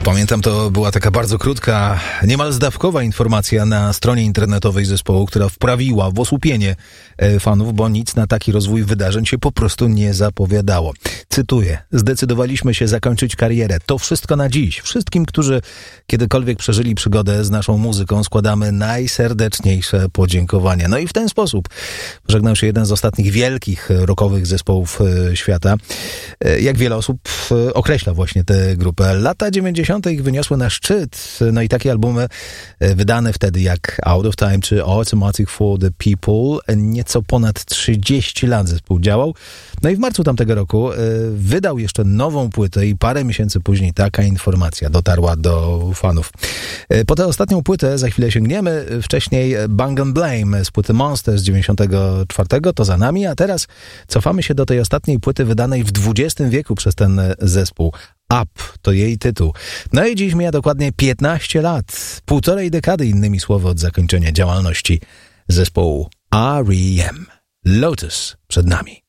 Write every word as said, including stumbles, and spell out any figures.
Pamiętam, to była taka bardzo krótka, niemal zdawkowa informacja na stronie internetowej zespołu, która wprawiła w osłupienie fanów, bo nic na taki rozwój wydarzeń się po prostu nie zapowiadało. Cytuję: zdecydowaliśmy się zakończyć karierę. To wszystko na dziś. Wszystkim, którzy kiedykolwiek przeżyli przygodę z naszą muzyką, składamy najserdeczniejsze podziękowania. No i w ten sposób pożegnał się jeden z ostatnich wielkich rockowych zespołów świata. Jak wiele osób określa właśnie tę grupę. Lata dziewięćdziesiąte ich wyniosły na szczyt. No i takie albumy wydane wtedy jak Out of Time czy Automatic for the People. Nieco ponad trzydzieści lat zespół działał. No i w marcu tamtego roku wydał jeszcze nową płytę i parę miesięcy później taka informacja dotarła do fanów. Po tę ostatnią płytę za chwilę sięgniemy. Wcześniej Bang and Blame z płyty Monster z dziewięćdziesiątego czwartego, to za nami, a teraz cofamy się do tej ostatniej płyty wydanej w dwudziestym wieku przez ten zespół. Up to jej tytuł. No i dziś mija dokładnie piętnaście lat, półtorej dekady innymi słowy od zakończenia działalności zespołu R E M. Lotus przed nami.